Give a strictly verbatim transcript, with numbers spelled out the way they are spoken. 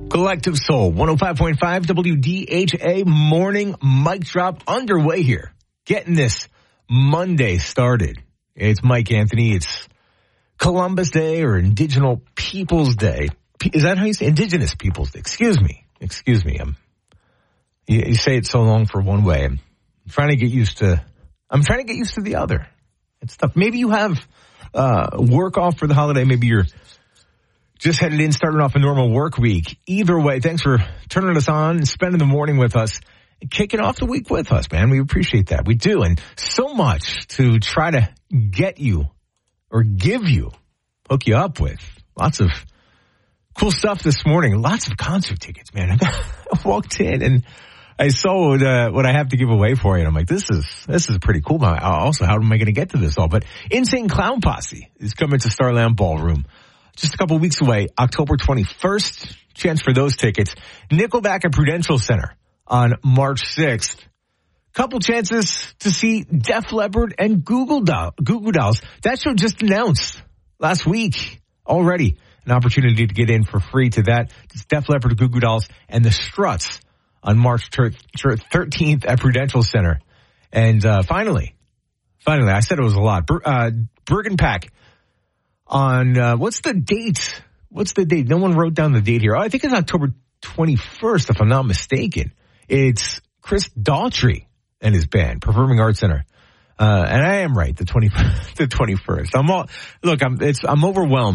Collective Soul, one oh five point five W D H A morning mic drop underway here. Getting this Monday started. It's Mike Anthony. It's Columbus Day or Indigenous Peoples Day. Is that how you say Indigenous Peoples Day? Excuse me. Excuse me. I'm, you, you say it so long for one way. I'm trying to get used to, I'm trying to get used to the other. It's tough. Maybe you have uh, work off for the holiday. Maybe you're just headed in, starting off a normal work week. Either way, thanks for turning us on and spending the morning with us and kicking off the week with us, man. We appreciate that. We do. And so much to try to get you or give you, hook you up with. Lots of cool stuff this morning. Lots of concert tickets, man. I walked in and I saw what, uh, what I have to give away for you. And I'm like, this is, this is pretty cool. Also, how am I going to get to this all? But Insane Clown Posse is coming to Starland Ballroom. Just a couple weeks away, October twenty-first. Chance for those tickets. Nickelback at Prudential Center on March sixth. Couple chances to see Def Leppard and Google Doll, Goo Goo Dolls. That show just announced last week already. An opportunity to get in for free to that. It's Def Leppard, Goo Goo Dolls, and the Struts on March thirteenth at Prudential Center. And uh, finally, finally, I said it was a lot. Ber- uh, Bergen Pack. On, uh, what's the date? What's the date? No one wrote down the date here. Oh, I think it's October twenty-first, if I'm not mistaken. It's Chris Daughtry and his band, Performing Arts Center. Uh, and I am right, the twenty, the twenty-first. I'm all, look, I'm, it's, I'm overwhelmed.